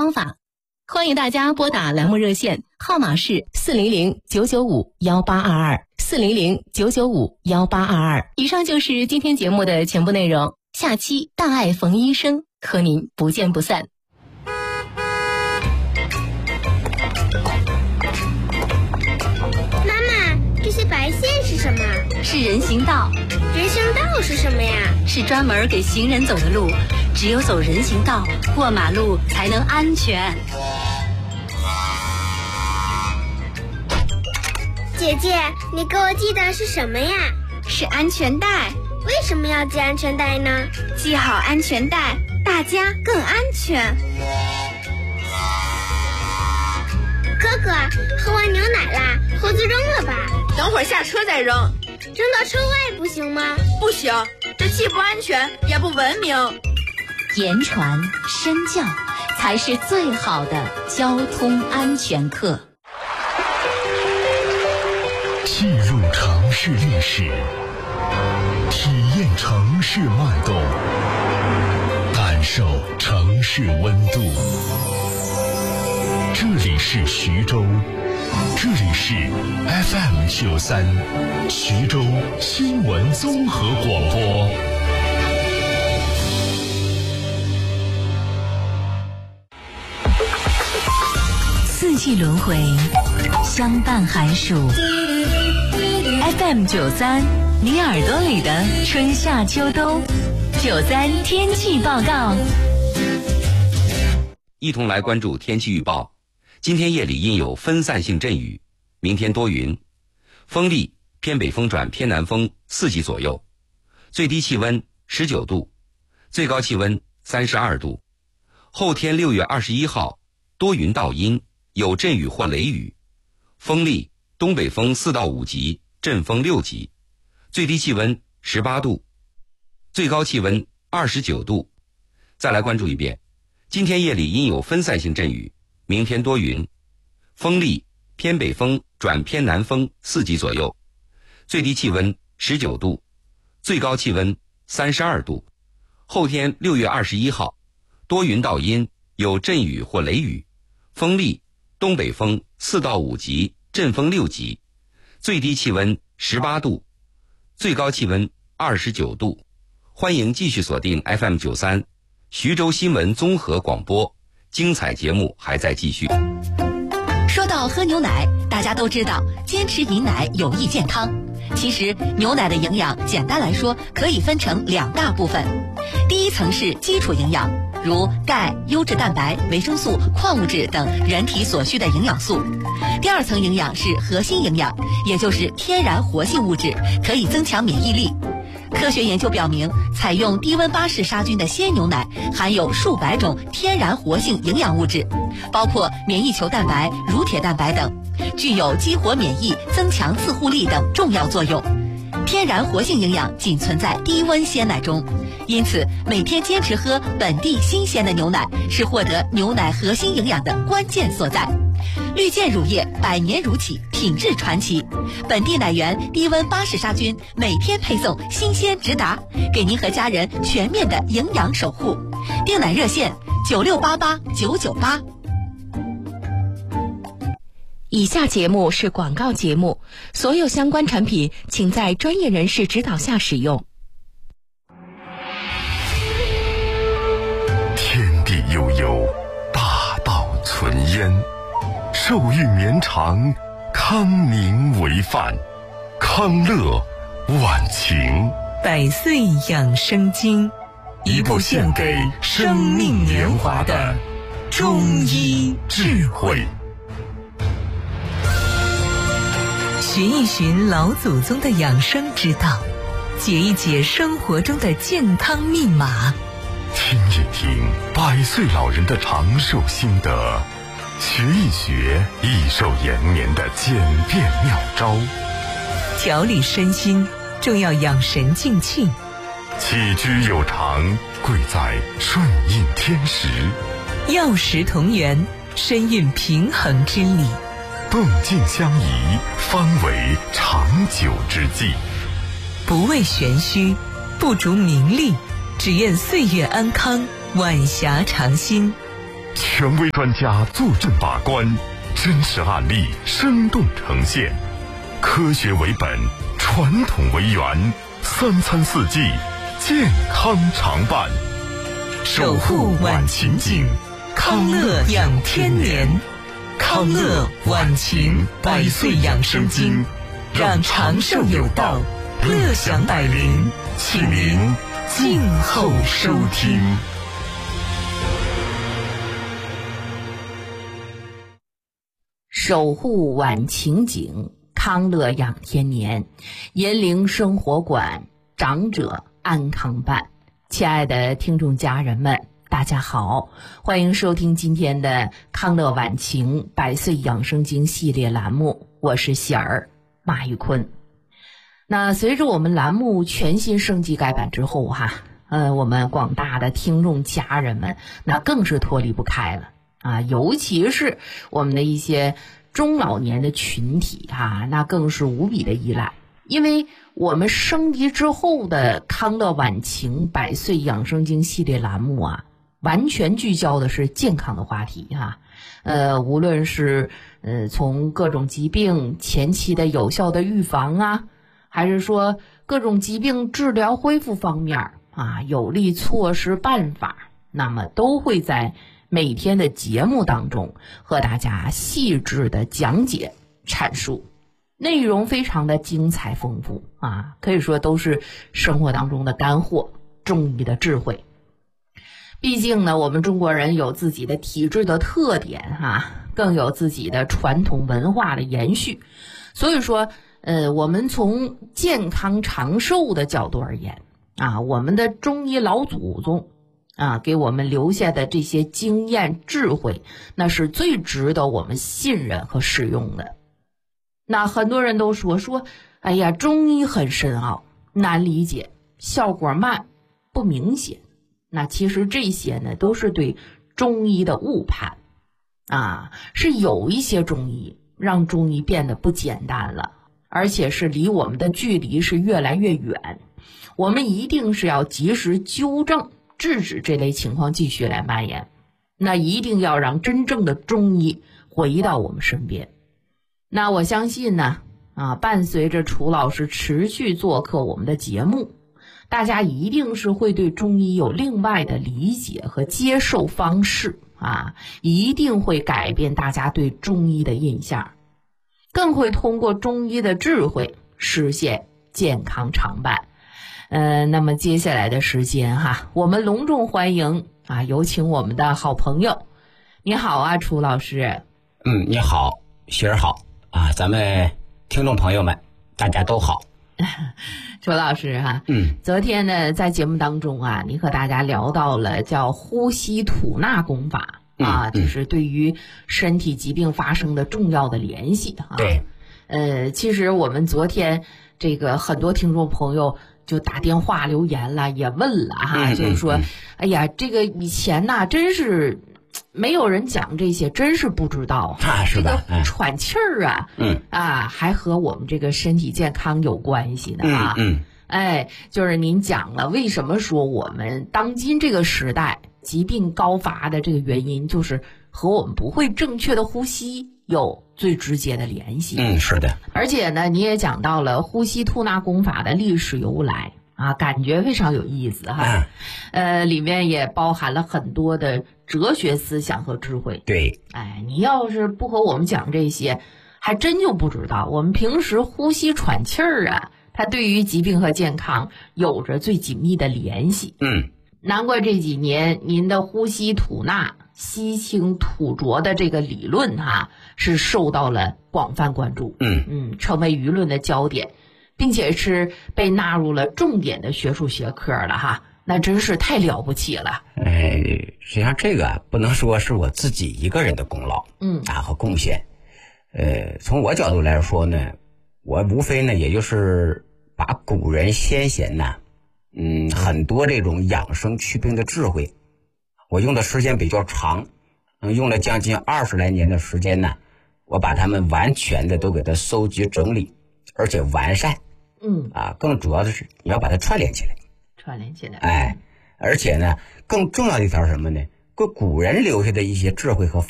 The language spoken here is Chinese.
方法。欢迎大家拨打栏目热线，号码是400-995-1822，400-995-1822。以上就是今天节目的全部内容，下期大爱冯医生和您不见不散。 妈妈，这些白线是什么？ 是人行道。 人行道是什么呀？ 是专门给行人走的路，只有走人行道，过马路才能安全。 姐姐，你给我系的是什么呀？ 是安全带。 为什么要系安全带呢？ 系好安全带，大家更安全。 哥哥，喝完牛奶啦，盒子扔了吧。 等会儿下车再扔。 扔到车外不行吗？ 不行，这既不安全也不文明。 言传身教才是最好的交通安全课。 记录城市历史，体验城市脉动，感受城市温度。这里是徐州，这里是 FM93 徐州新闻综合广播。 四季轮回，相伴寒暑。FM93，你耳朵里的春夏秋冬。93天气报告。 一同来关注天气预报。今天夜里阴有分散性阵雨，明天多云，风力偏北风转偏南风4级左右，最低气温19度，最高气温32度。后天6月21号多云到阴，有阵雨或雷雨，风力东北风4到5级，阵风6级，最低气温18度，最高气温29度。再来关注一遍，今天夜里阴有分散性阵雨，明天多云，风力偏北风转偏南风4级左右，最低气温19度，最高气温32度。后天6月21号多云到阴，有阵雨或雷雨，风力东北风4到5级，阵风6级，最低气温18度，最高气温29度。欢迎继续锁定 FM93 徐州新闻综合广播，精彩节目还在继续。 说到喝牛奶，大家都知道坚持饮奶有益健康。其实牛奶的营养简单来说可以分成2大部分，第一层是基础营养，如钙、优质蛋白、维生素、矿物质等人体所需的营养素。第二层营养是核心营养，也就是天然活性物质，可以增强免疫力。科学研究表明，采用低温巴氏杀菌的鲜牛奶含有数百种天然活性营养物质，包括免疫球蛋白、乳铁蛋白等，具有激活免疫、增强自护力等重要作用。天然活性营养仅存在低温鲜奶中，因此每天坚持喝本地新鲜的牛奶是获得牛奶核心营养的关键所在。绿箭乳业100年如起，品质传奇，本地奶源低温巴氏杀菌，每天配送新鲜直达，给您和家人全面的营养守护。订奶热线9688-998。 以下节目是广告节目，所有相关产品请在专业人士指导下使用。 天地悠悠，大道存焉，寿育绵长，康宁为范，康乐晚晴。 100岁养生经， 一部献给生命年华的中医智慧。 寻一寻老祖宗的养生之道，解一解生活中的健康密码， 听一听100岁老人的长寿心得，学一学益寿延年的简便妙招。 调理身心，重要养神静气。 起居有常，贵在顺应天时。 药食同源，身运平衡之理。 动静相宜，方为长久之计。 不为玄虚，不逐名利，只愿岁月安康，晚霞常新。 权威专家坐镇把关，真实案例生动呈现，科学为本，传统为源，3餐4季健康常伴， 守护晚晴景，康乐养天年。康乐晚晴100岁养生经，让长寿有道，乐享百龄，请您静候收听。 守护晚晴景，康乐养天年，银铃生活馆，长者安康办。亲爱的听众家人们，大家好，欢迎收听今天的康乐晚晴100岁养生经系列栏目，我是喜儿马玉坤。那随着我们栏目全新升级改版之后我们广大的听众家人们那更是脱离不开了尤其是我们的一些中老年的群体那更是无比的依赖。因为我们升级之后的康乐晚晴100岁养生经系列栏目完全聚焦的是健康的话题无论是从各种疾病前期的有效的预防还是说各种疾病治疗恢复方面有力措施办法，那么都会在每天的节目当中和大家细致的讲解阐述，内容非常的精彩丰富可以说都是生活当中的干货，中医的智慧。毕竟呢，我们中国人有自己的体质的特点更有自己的传统文化的延续，所以说我们从健康长寿的角度而言我们的中医老祖宗给我们留下的这些经验智慧，那是最值得我们信任和使用的。那很多人都说哎呀，中医很深奥，难理解，效果慢，不明显。那其实这些呢都是对中医的误判是有一些中医让中医变得不简单了，而且是离我们的距离是越来越远。我们一定是要及时纠正，制止这类情况继续来蔓延。那一定要让真正的中医回到我们身边。那我相信呢伴随着楚老师持续做客我们的节目，大家一定是会对中医有另外的理解和接受方式一定会改变大家对中医的印象，更会通过中医的智慧实现健康常伴。那么接下来的时间我们隆重欢迎有请我们的好朋友。你好楚老师。 你好，雪儿好咱们听众朋友们大家都好。 楚老师昨天呢在节目当中你和大家聊到了叫呼吸吐纳功法就是对于身体疾病发生的重要的联系对。 其实我们昨天这个很多听众朋友就打电话留言了，也问了就是说哎呀，这个以前真是没有人讲这些，真是不知道是吧？ 这个喘气儿还和我们这个身体健康有关系呢就是您讲了为什么说我们当今这个时代疾病高发的这个原因，就是和我们不会正确的呼吸有最直接的联系。 是的。 而且呢，你也讲到了呼吸吐纳功法的历史由来感觉非常有意思里面也包含了很多的哲学思想和智慧。 对。 你要是不和我们讲这些，还真就不知道我们平时呼吸喘气儿它对于疾病和健康有着最紧密的联系。难怪这几年您的呼吸吐纳吸清吐浊的这个理论是受到了广泛关注，成为舆论的焦点，并且是被纳入了重点的学术学科了那真是太了不起了。 实际上这个不能说是我自己一个人的功劳和贡献。从我角度来说呢，我无非呢也就是把古人先贤很多这种养生祛病的智慧，我用的时间比较长，用了将近20来年的时间我把它们完全的都给它搜集整理，而且完善。更主要的是你要把它串联起来。而且呢更重要的一条是什么呢？ 古人留下的一些智慧和